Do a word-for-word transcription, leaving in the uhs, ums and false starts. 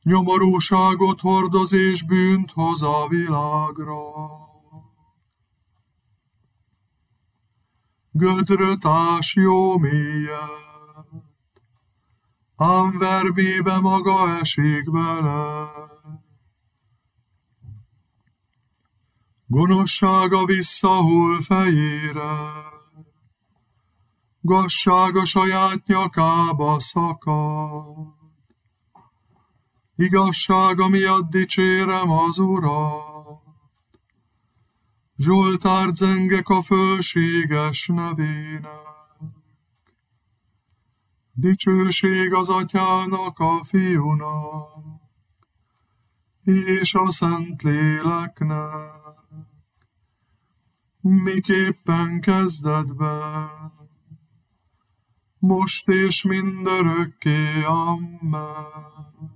nyomorúságot hordoz és bűnt hoz a világra. Gödröt ás jó mélyet, ám vermébe maga esik bele. Gonoszsága visszahull fejére, gazsága saját nyakába szakad. Igazsága miatt dicsérem az Urat, Zsoltárt zengek a fölséges nevének. Dicsőség az Atyának, a Fiúnak, és a Szentléleknek, miképpen kezdetben, most és mindörökké. Amen.